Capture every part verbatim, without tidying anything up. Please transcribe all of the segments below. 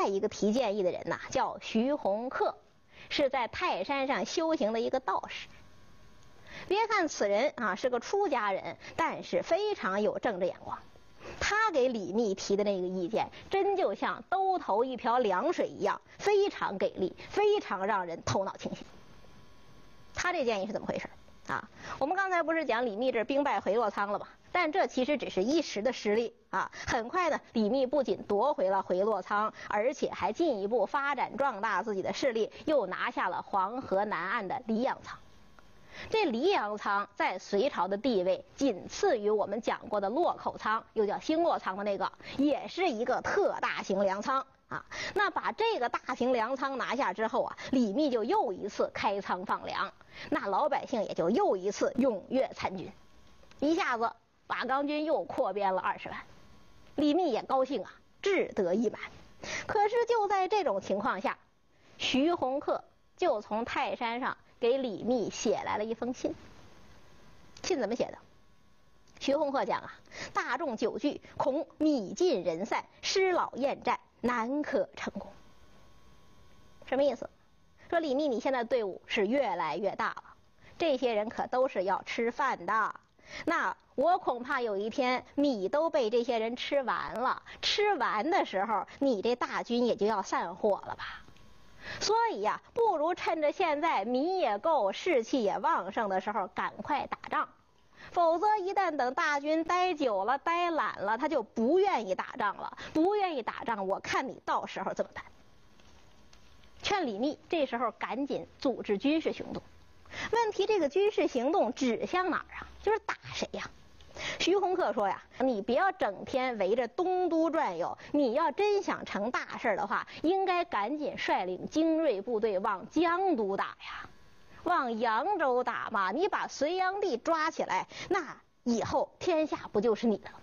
一个提建议的人呐，叫徐弘恪，是在泰山上修行的一个道士。别看此人啊是个出家人，但是非常有政治眼光。他给李密提的那个意见，真就像兜头一瓢凉水一样，非常给力，非常让人头脑清醒。他这建议是怎么回事啊？我们刚才不是讲李密这兵败回洛仓了吗？但这其实只是一时的失利啊！很快呢，李密不仅夺回了回洛仓，而且还进一步发展壮大自己的势力，又拿下了黄河南岸的黎阳仓。这黎阳仓在隋朝的地位仅次于我们讲过的洛口仓，又叫兴洛仓的那个，也是一个特大型粮仓啊。那把这个大型粮仓拿下之后啊，李密就又一次开仓放粮，那老百姓也就又一次踊跃参军，一下子瓦岗军又扩编了二十万，李密也高兴啊，志得意满。可是就在这种情况下，徐弘恪就从泰山上给李密写来了一封信。信怎么写的？徐弘恪讲啊，大众久聚，恐米尽人散，师老厌战，难可成功。什么意思？说李密你现在队伍是越来越大了，这些人可都是要吃饭的，那我恐怕有一天米都被这些人吃完了，吃完的时候你这大军也就要散伙了吧。所以呀、啊，不如趁着现在米也够，士气也旺盛的时候赶快打仗，否则一旦等大军待久了待懒了，他就不愿意打仗了，不愿意打仗，我看你到时候怎么办。劝李密这时候赶紧组织军事行动。问题这个军事行动指向哪儿啊？就是打谁呀？徐弘恪说呀，你不要整天围着东都转悠，你要真想成大事的话，应该赶紧率领精锐部队往江都打呀，往扬州打嘛，你把隋炀帝抓起来，那以后天下不就是你的了吗？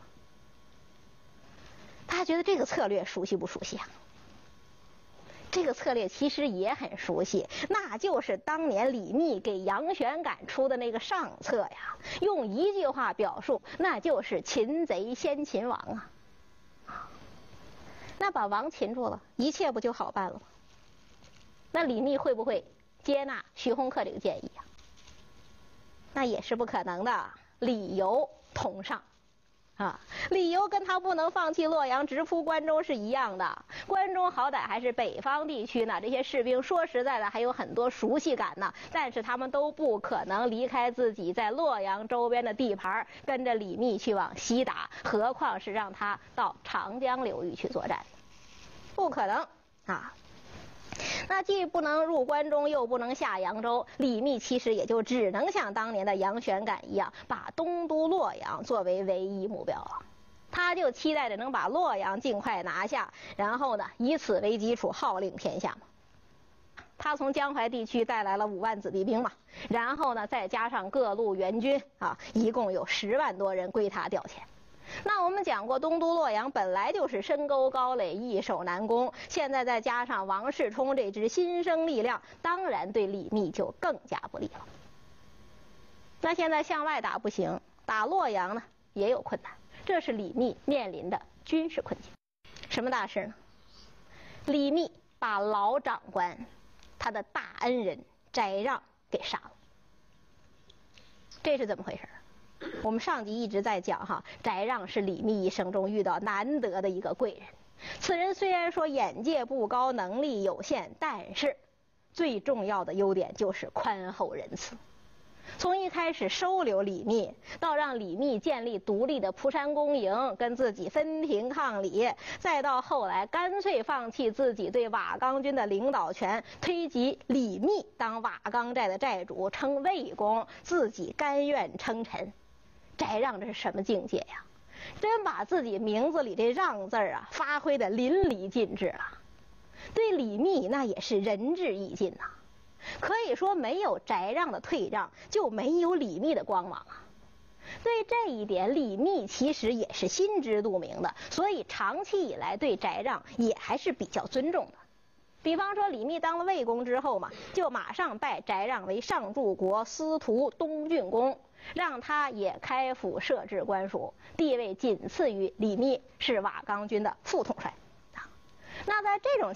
大家觉得这个策略熟悉不熟悉啊？这个策略其实也很熟悉，那就是当年李密给杨玄感出的那个上策呀，用一句话表述，那就是擒贼先擒王啊。那把王擒住了，一切不就好办了吗？那李密会不会接纳徐弘恪这个建议啊？那也是不可能的，理由同上啊，理由跟他不能放弃洛阳直扑关中是一样的。关中好歹还是北方地区呢，这些士兵说实在的还有很多熟悉感呢，但是他们都不可能离开自己在洛阳周边的地盘，跟着李密去往西打，何况是让他到长江流域去作战，不可能啊。那既不能入关中，又不能下扬州，李密其实也就只能像当年的杨玄感一样，把东都洛阳作为唯一目标了。他就期待着能把洛阳尽快拿下，然后呢，以此为基础号令天下嘛。他从江淮地区带来了五万子弟兵嘛，然后呢，再加上各路援军啊，一共有十万多人归他调遣。那我们讲过，东都洛阳本来就是深沟高垒，易守难攻，现在再加上王世充这支新生力量，当然对李密就更加不利了。那现在向外打不行，打洛阳呢也有困难，这是李密面临的军事困境。什么大事呢？李密把老长官他的大恩人翟让给杀了。这是怎么回事？我们上集一直在讲哈，翟让是李密一生中遇到难得的一个贵人。此人虽然说眼界不高，能力有限，但是最重要的优点就是宽厚仁慈。从一开始收留李密，到让李密建立独立的蒲山公营，跟自己分庭抗礼，再到后来干脆放弃自己对瓦岗军的领导权，推举李密当瓦岗寨的寨主，称魏公，自己甘愿称臣。翟让这是什么境界呀？真把自己名字里这让字啊发挥的淋漓尽致啊！对李密那也是仁至义尽呐、啊。可以说没有翟让的退让，就没有李密的光芒啊。对这一点，李密其实也是心知肚明的，所以长期以来对翟让也还是比较尊重的。比方说李密当了魏公之后嘛，就马上拜翟让为上柱国司徒东郡公，让他也开府设置官署，地位仅次于李密，是瓦岗军的副统帅。那在这种